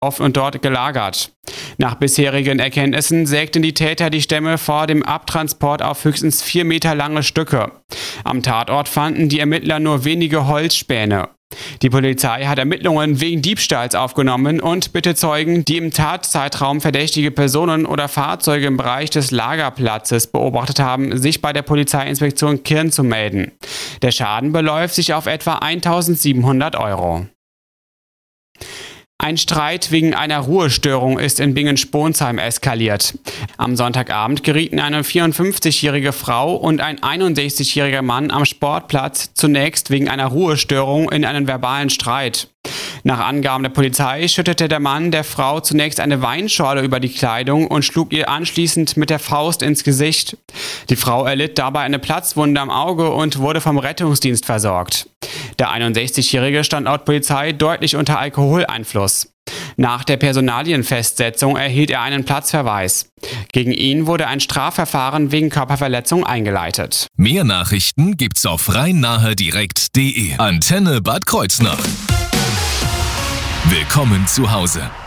und dort gelagert. Nach bisherigen Erkenntnissen sägten die Täter die Stämme vor dem Abtransport auf höchstens 4 Meter lange Stücke. Am Tatort fanden die Ermittler nur wenige Holzspäne. Die Polizei hat Ermittlungen wegen Diebstahls aufgenommen und bittet Zeugen, die im Tatzeitraum verdächtige Personen oder Fahrzeuge im Bereich des Lagerplatzes beobachtet haben, sich bei der Polizeiinspektion Kirn zu melden. Der Schaden beläuft sich auf etwa 1.700 Euro. Ein Streit wegen einer Ruhestörung ist in Bingen-Sponsheim eskaliert. Am Sonntagabend gerieten eine 54-jährige Frau und ein 61-jähriger Mann am Sportplatz zunächst wegen einer Ruhestörung in einen verbalen Streit. Nach Angaben der Polizei schüttete der Mann der Frau zunächst eine Weinschorle über die Kleidung und schlug ihr anschließend mit der Faust ins Gesicht. Die Frau erlitt dabei eine Platzwunde am Auge und wurde vom Rettungsdienst versorgt. Der 61-Jährige stand laut Polizei deutlich unter Alkoholeinfluss. Nach der Personalienfestsetzung erhielt er einen Platzverweis. Gegen ihn wurde ein Strafverfahren wegen Körperverletzung eingeleitet. Mehr Nachrichten gibt's auf rhein-nahe-direkt.de. Antenne Bad Kreuznach. Willkommen zu Hause.